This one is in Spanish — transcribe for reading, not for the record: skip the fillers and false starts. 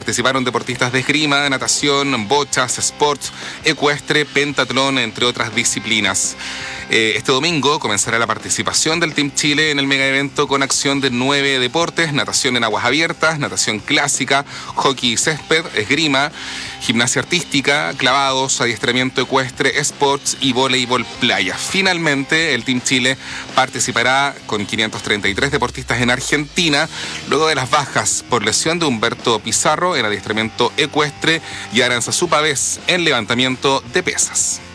Participaron deportistas de esgrima, natación, bochas, sports, ecuestre, pentatlón, entre otras disciplinas. Este domingo comenzará la participación del Team Chile en el mega evento con acción de 9 deportes: natación en aguas abiertas, natación clásica, hockey y césped, esgrima, gimnasia artística, clavados, adiestramiento ecuestre, sports y voleibol playa. Finalmente, el Team Chile participará con 533 deportistas en Argentina, luego de las bajas por lesión de Humberto Pizarro en adiestramiento ecuestre y Aranzazú Pavés en levantamiento de pesas.